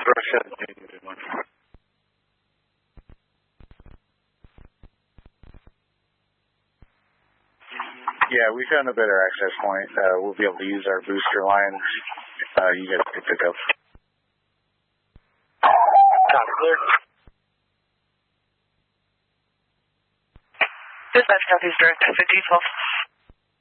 Yeah, we found a better access point. We'll be able to use our booster line. You guys can pick up. Clear. Dispatch Southeast Direct, 5012.